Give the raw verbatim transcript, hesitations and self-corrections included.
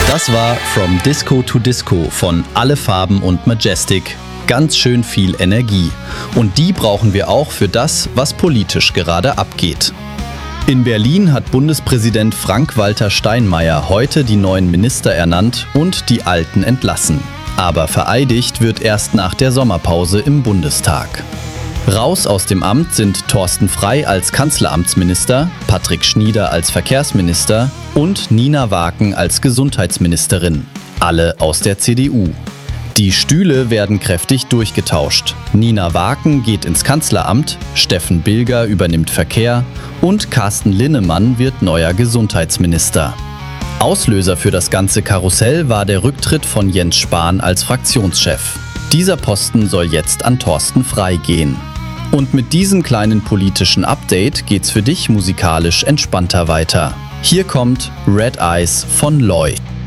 Das war From Disco to Disco von Alle Farben und Majestic. Ganz schön viel Energie. Und die brauchen wir auch für das, was politisch gerade abgeht. In Berlin hat Bundespräsident Frank-Walter Steinmeier heute die neuen Minister ernannt und die alten entlassen. Aber vereidigt wird erst nach der Sommerpause im Bundestag. Raus aus dem Amt sind Thorsten Frey als Kanzleramtsminister, Patrick Schnieder als Verkehrsminister und Nina Waken als Gesundheitsministerin. Alle aus der C D U. Die Stühle werden kräftig durchgetauscht. Nina Waken geht ins Kanzleramt, Steffen Bilger übernimmt Verkehr und Carsten Linnemann wird neuer Gesundheitsminister. Auslöser für das ganze Karussell war der Rücktritt von Jens Spahn als Fraktionschef. Dieser Posten soll jetzt an Thorsten Frey gehen. Und mit diesem kleinen politischen Update geht's für dich musikalisch entspannter weiter. Hier kommt Red Eyes von Loy.